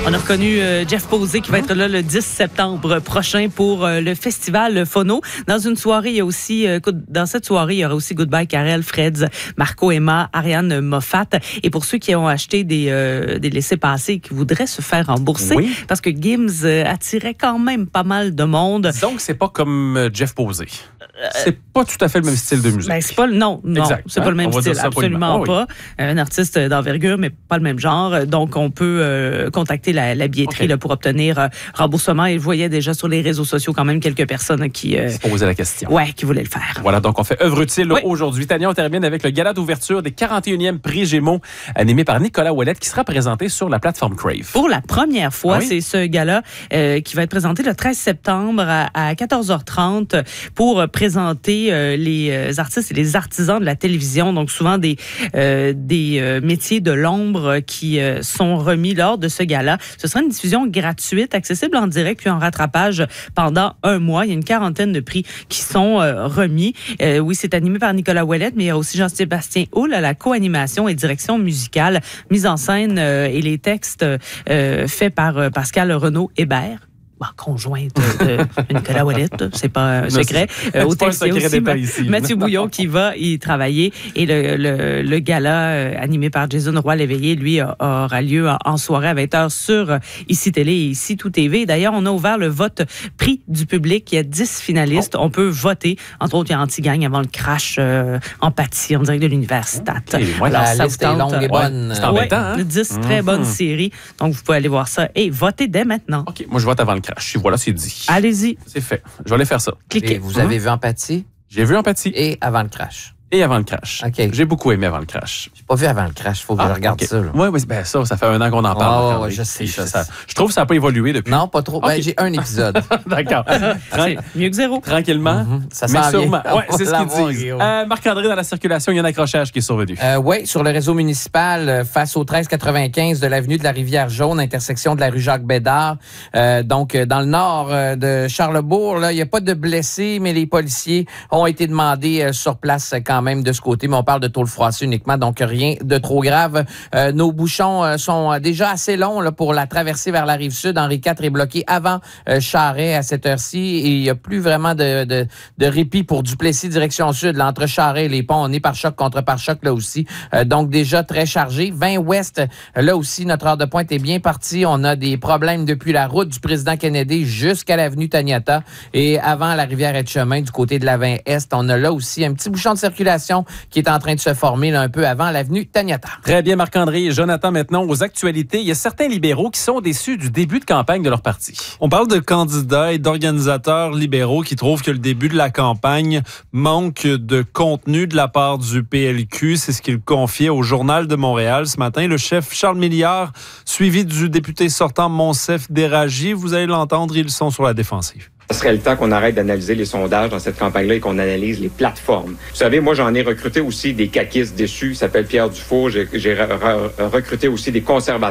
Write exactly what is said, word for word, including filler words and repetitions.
On a reconnu euh, Jeff Posey qui va être là le dix septembre prochain pour euh, le festival Phono. Dans une soirée, il y a aussi, euh, dans cette soirée, il y aura aussi Goodbye Karel, Freds, Marco Emma, Ariane Moffat. Et pour ceux qui ont acheté des, euh, des laissez-passer et qui voudraient se faire rembourser, oui. parce que Gims euh, attirait quand même pas mal de monde. Donc, c'est pas comme Jeff Posey. C'est pas tout à fait le même style de musique. Ben, c'est pas, non, non, exact, c'est hein? pas le même style, absolument oh, oui. pas. Un artiste d'envergure, mais pas le même genre. Donc, on peut euh, contacter la, la billetterie okay. là, pour obtenir euh, remboursement. Et je voyais déjà sur les réseaux sociaux quand même quelques personnes qui... Euh, se posaient la question. Ouais, qui voulaient le faire. Voilà, donc on fait œuvre utile oui. aujourd'hui. Tania, on termine avec le gala d'ouverture des quarante et unième prix Gémeaux, animé par Nicolas Ouellette, qui sera présenté sur la plateforme Crave. Pour la première fois, ah oui? c'est ce gala euh, qui va être présenté le treize septembre à, à quatorze heures trente pour présenter euh, les artistes et les artisans de la télévision, donc souvent des, euh, des euh, métiers de l'ombre qui euh, sont remis lors de ce gala. Ce sera une diffusion gratuite, accessible en direct puis en rattrapage pendant un mois. Il y a une quarantaine de prix qui sont euh, remis. Euh, oui, c'est animé par Nicolas Ouellette, mais il y a aussi Jean-Sébastien Houle à la co-animation et direction musicale, mise en scène euh, et les textes euh, faits par euh, Pascal Renaud-Hébert. Conjointe de Nicolas Ouellette, c'est pas un secret. C'est, euh, au texte, il y a aussi Ma- ici, Mathieu Bouillon qui va y travailler. Et le, le, le gala euh, animé par Jason Roy-Léveillé, lui, a, aura lieu en, en soirée à vingt heures sur euh, Ici Télé et Ici Tout T V. D'ailleurs, on a ouvert le vote prix du public. Il y a dix finalistes. Oh. On peut voter. Entre autres, il y a Anti-Gang avant le crash euh, Empathie en direct de l'univers Stat. Okay, Alors, la ça liste est longue et bonne. Ouais, c'est embêtant, hein? Ouais, dix très mm-hmm. bonnes séries. Donc, vous pouvez aller voir ça et voter dès maintenant. OK, moi, je vote avant le crash. Voilà, c'est dit. Allez-y. C'est fait. Je vais aller faire ça. Cliquez. Et vous avez mmh. vu Empathie? J'ai vu Empathie. Et avant le crash? Et avant le crash. Okay. J'ai beaucoup aimé avant le crash. J'ai pas vu avant le crash. Il faut que ah, je regarde okay. ça. Oui, oui, ben ça, ça fait un an qu'on en parle. Oh, ouais, je sais. Ça, ça, je trouve que ça n'a pas évolué depuis. Non, pas trop. Okay. Ben, j'ai un épisode. D'accord. C'est mieux que zéro. Tranquillement. Mm-hmm. Ça mais sent sûrement. bien. Ouais, c'est ce qu'ils disent. Euh, Marc-André, dans la circulation, il y a un accrochage qui est survenu. Euh, oui, sur le réseau municipal, face au treize quatre-vingt-quinze de l'avenue de la Rivière-Jaune, intersection de la rue Jacques-Bédard. Euh, donc, dans le nord de Charlesbourg, là, il n'y a pas de blessés, mais les policiers ont été demandés sur place quand même de ce côté. Mais on parle de tôle froissée uniquement, donc rien de trop grave. Euh, nos bouchons euh, sont déjà assez longs là, pour la traversée vers la Rive-Sud. Henri quatre est bloqué avant euh, Charest à cette heure-ci et il n'y a plus vraiment de, de, de répit pour Duplessis direction sud. Là, entre Charest et les ponts, on est par choc contre par choc là aussi. Euh, donc déjà très chargé. vingt ouest, là aussi, notre heure de pointe est bien partie. On a des problèmes depuis la route du président Kennedy jusqu'à l'avenue Taniata et avant la rivière Etchemin du côté de la vingt est. On a là aussi un petit bouchon de circulation qui est en train de se former là, un peu avant l'avenue Taniata. Très bien, Marc-André. Et Jonathan, maintenant, aux actualités. Il y a certains libéraux qui sont déçus du début de campagne de leur parti. On parle de candidats et d'organisateurs libéraux qui trouvent que le début de la campagne manque de contenu de la part du P L Q. C'est ce qu'il confiait au Journal de Montréal ce matin. Le chef Charles Milliard, suivi du député sortant Monsef Déragi. Vous allez l'entendre, ils sont sur la défensive. Ce serait le temps qu'on arrête d'analyser les sondages dans cette campagne-là et qu'on analyse les plateformes. Vous savez, moi, j'en ai recruté aussi des caquistes déçus. Il s'appelle Pierre Dufault. J'ai, j'ai re- re- recruté aussi des conservateurs.